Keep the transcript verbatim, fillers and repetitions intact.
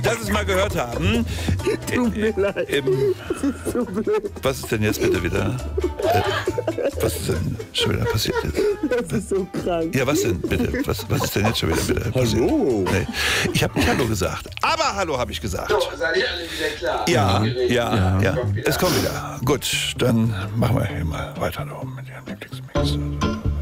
dass Sie es mal gehört haben. Tut mir leid. Im, Das ist so blöd. was ist denn jetzt bitte wieder? Äh, was ist denn schon wieder passiert jetzt? Das ist so krank. Ja, was denn bitte? Was, was ist denn jetzt schon wieder bitte passiert? Hallo. Nee, ich habe nicht Hallo gesagt. Aber Hallo habe ich gesagt. Doch, seid ihr alle wieder klar? Ja, ja, ja. Kommt wieder. Es kommt wieder. Gut, dann machen wir hier mal weiter noch mit Ihrem Lieblingsmix.